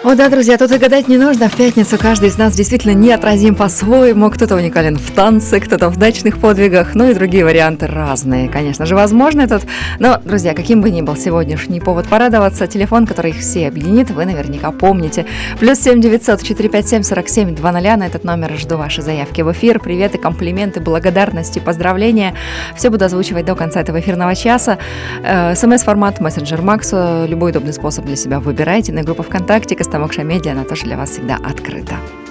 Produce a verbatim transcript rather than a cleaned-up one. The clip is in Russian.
О да, друзья, тут и гадать не нужно. В пятницу каждый из нас действительно неотразим по-своему. Кто-то уникален в танце, кто-то в дачных подвигах, ну и другие варианты разные. Конечно же, возможно этот. Но, друзья, каким бы ни был сегодняшний повод порадоваться, телефон, который их все объединит, вы наверняка помните. Плюс семь девятьсот четыре пять семь сорок семь два ноль. На этот номер жду ваши заявки в эфир. Приветы, комплименты, благодарности, поздравления. Все буду озвучивать до конца этого эфирного часа. СМС-формат, мессенджер Макс, любой удобный способ для себя выбирайте. На группу ВКонтакте Костомокша Медиа, она тоже для вас всегда открыта.